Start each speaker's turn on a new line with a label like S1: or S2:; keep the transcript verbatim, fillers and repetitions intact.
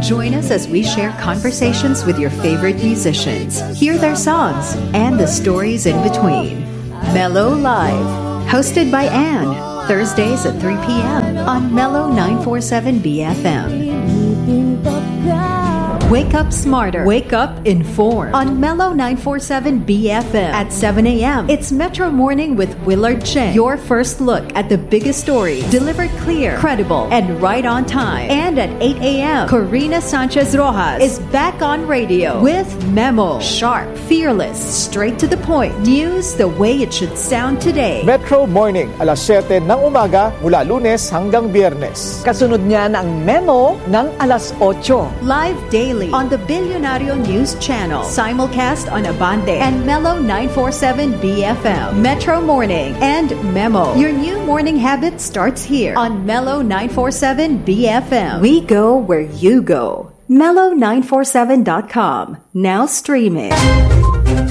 S1: Join us as we share conversations with your favorite musicians, hear their songs, and the stories in between. Mellow Live, hosted by Anne, Thursdays at three p.m. on Mellow nine forty-seven B F M. Wake up smarter. Wake up informed on Mellow nine forty-seven B F M at seven a.m. It's Metro Morning with Willard Cheng. Your first look at the biggest stories, delivered clear, credible, and right on time. And at eight a.m., Corina Sanchez Rojas is back on radio with Memo. Sharp, fearless, straight to the point. News the way it should sound today.
S2: Metro Morning, alas siyete ng umaga mula Lunes hanggang Biyernes.
S3: Kasunod niyan ang Memo ng alas otso.
S1: Live daily on the Billionario News Channel, simulcast on Abante and Mellow nine forty-seven B F M. Metro Morning and Memo. Your new morning habit starts here on Mellow nine forty-seven B F M. We go where you go. mellow nine forty-seven dot com. Now streaming.